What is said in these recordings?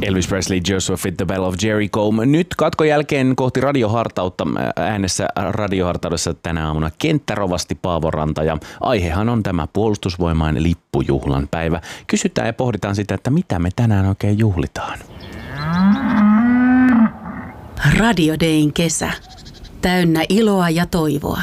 Elvis Presley, Joshua Fit, The Bell of Jericho. Nyt katkon jälkeen kohti radiohartautta. Äänessä radiohartaudessa tänä aamuna kenttärovasti Paavo Ranta ja aihehan on tämä puolustusvoimain lippujuhlan päivä. Kysytään ja pohditaan sitä, että mitä me tänään oikein juhlitaan. Radio Dayn kesä. Täynnä iloa ja toivoa.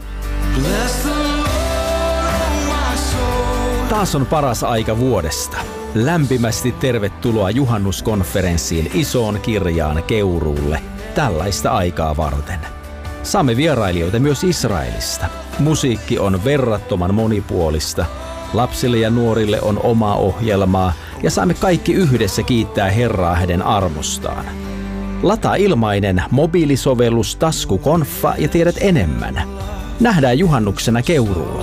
Taas on paras aika vuodesta. Lämpimästi tervetuloa juhannuskonferenssiin Isoon Kirjaan Keuruulle tällaista aikaa varten. Saamme vierailijoita myös Israelista. Musiikki on verrattoman monipuolista. Lapsille ja nuorille on omaa ohjelmaa ja saamme kaikki yhdessä kiittää Herraa hänen armostaan. Lataa ilmainen mobiilisovellus Taskukonfa ja tiedät enemmän. Nähdään juhannuksena Keuruulla.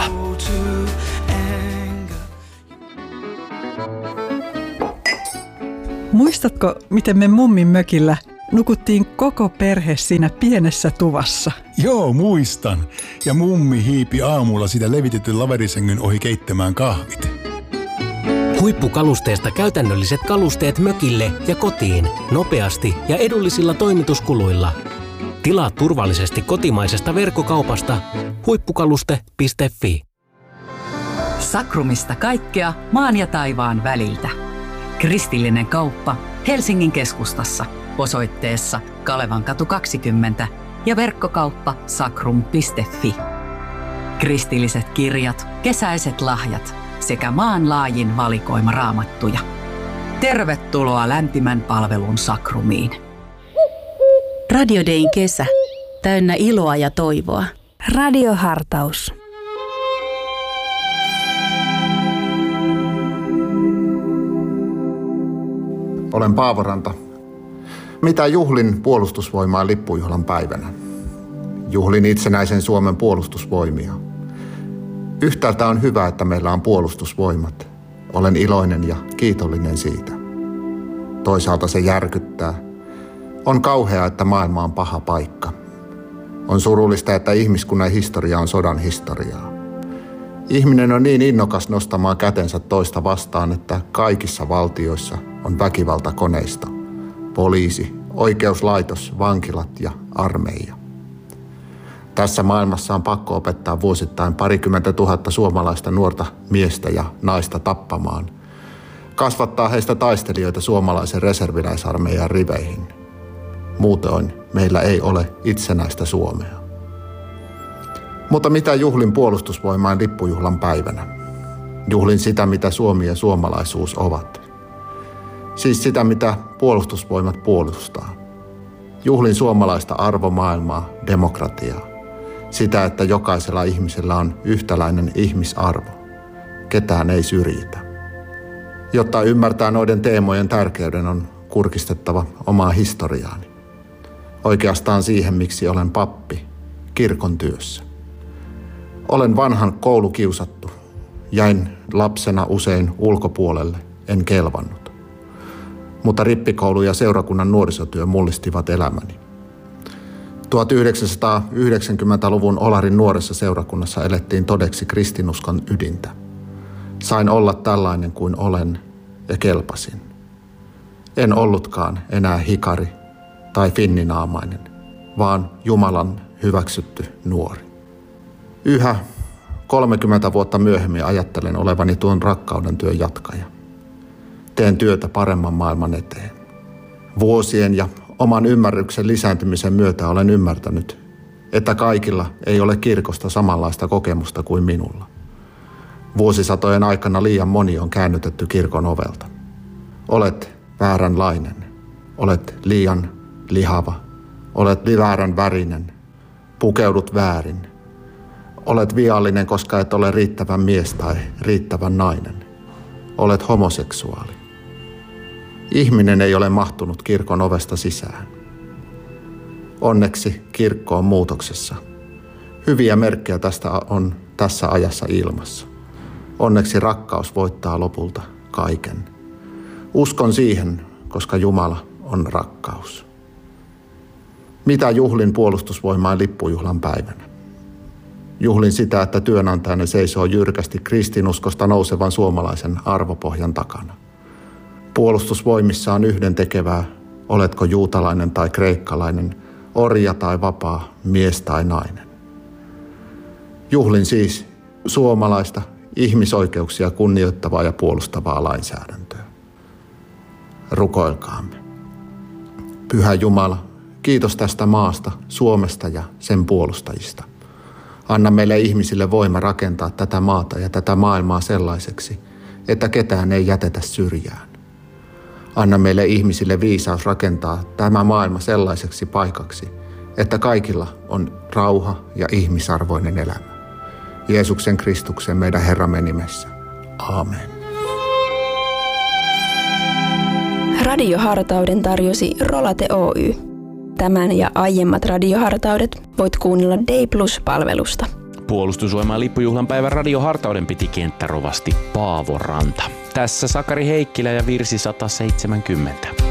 Muistatko, miten me mummin mökillä nukuttiin koko perhe siinä pienessä tuvassa? Joo, muistan. Ja mummi hiipi aamulla sitä levitetyn laverisängyn ohi keittämään kahvit. Huippukalusteesta käytännölliset kalusteet mökille ja kotiin nopeasti ja edullisilla toimituskuluilla. Tilaa turvallisesti kotimaisesta verkkokaupasta huippukaluste.fi. Sakrumista kaikkea maan ja taivaan väliltä. Kristillinen kauppa Helsingin keskustassa osoitteessa Kalevankatu 20 ja verkkokauppa sakrum.fi. Kristilliset kirjat, kesäiset lahjat sekä maanlaajin valikoima raamattuja. Tervetuloa lämpimän palvelun Sakrumiin. Radio Dayn kesä. Täynnä iloa ja toivoa. Radiohartaus. Olen Paavo Ranta. Mitä juhlin puolustusvoimaa lippujuhlan päivänä? Juhlin itsenäisen Suomen puolustusvoimia. Yhtäältä on hyvä, että meillä on puolustusvoimat. Olen iloinen ja kiitollinen siitä. Toisaalta se järkyttää. On kauheaa, että maailma on paha paikka. On surullista, että ihmiskunnan historia on sodan historiaa. Ihminen on niin innokas nostamaan kätensä toista vastaan, että kaikissa valtioissa on väkivaltakoneisto. Poliisi, oikeuslaitos, vankilat ja armeija. Tässä maailmassa on pakko opettaa vuosittain 20 000 suomalaista nuorta miestä ja naista tappamaan. Kasvattaa heistä taistelijoita suomalaisen reserviläisarmeijan riveihin. Muutoin meillä ei ole itsenäistä Suomea. Mutta mitä juhlin puolustusvoimain lippujuhlan päivänä? Juhlin sitä, mitä Suomi ja suomalaisuus ovat. Siis sitä, mitä puolustusvoimat puolustaa. Juhlin suomalaista arvomaailmaa, demokratiaa. Sitä, että jokaisella ihmisellä on yhtäläinen ihmisarvo. Ketään ei syrjitä. Jotta ymmärtää noiden teemojen tärkeyden, on kurkistettava omaa historiaani. Oikeastaan siihen, miksi olen pappi, kirkon työssä. Olen vanhan koulukiusattu. Jäin lapsena usein ulkopuolelle, en kelvannut. Mutta rippikoulu ja seurakunnan nuorisotyö mullistivat elämäni. 1990-luvun Olarin nuoressa seurakunnassa elettiin todeksi kristinuskon ydintä. Sain olla tällainen kuin olen ja kelpasin. En ollutkaan enää hikari tai finninaamainen, vaan Jumalan hyväksytty nuori. Yhä 30 vuotta myöhemmin ajattelen olevani tuon rakkauden työn jatkaja. Teen työtä paremman maailman eteen. Vuosien ja oman ymmärryksen lisääntymisen myötä olen ymmärtänyt, että kaikilla ei ole kirkosta samanlaista kokemusta kuin minulla. Vuosisatojen aikana liian moni on käännytetty kirkon ovelta. Olet vääränlainen. Olet liian lihava. Olet väärän värinen. Pukeudut väärin. Olet viallinen, koska et ole riittävän mies tai riittävän nainen. Olet homoseksuaali. Ihminen ei ole mahtunut kirkon ovesta sisään. Onneksi kirkko on muutoksessa. Hyviä merkkejä tästä on tässä ajassa ilmassa. Onneksi rakkaus voittaa lopulta kaiken. Uskon siihen, koska Jumala on rakkaus. Mitä juhlin puolustusvoimain lippujuhlan päivänä? Juhlin sitä, että työnantajana seisoo jyrkästi kristinuskosta nousevan suomalaisen arvopohjan takana. Puolustusvoimissa on yhdentekevää, oletko juutalainen tai kreikkalainen, orja tai vapaa, mies tai nainen. Juhlin siis suomalaista ihmisoikeuksia kunnioittavaa ja puolustavaa lainsäädäntöä. Rukoilkaamme. Pyhä Jumala, kiitos tästä maasta, Suomesta ja sen puolustajista. Anna meille ihmisille voima rakentaa tätä maata ja tätä maailmaa sellaiseksi, että ketään ei jätetä syrjään. Anna meille ihmisille viisaus rakentaa tämä maailma sellaiseksi paikaksi, että kaikilla on rauha ja ihmisarvoinen elämä. Jeesuksen Kristuksen meidän Herramme nimessä. Aamen. Radiohartauden tarjosi Rolate Oy. Tämän ja aiemmat radiohartaudet voit kuunnella Day Plus-palvelusta. Puolustusvoimain lippujuhlan päivän radiohartauden piti kenttärovasti Paavo Ranta. Tässä Sakari Heikkilä ja virsi 170.